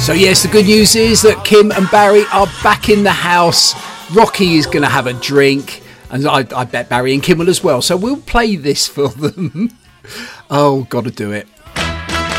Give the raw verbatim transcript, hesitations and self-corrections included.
So yes, the good news is that Kim and Barry are back in the house. Rocky is going to have a drink, and I, I bet Barry and Kim will as well. So we'll play this for them. Oh, got to do it.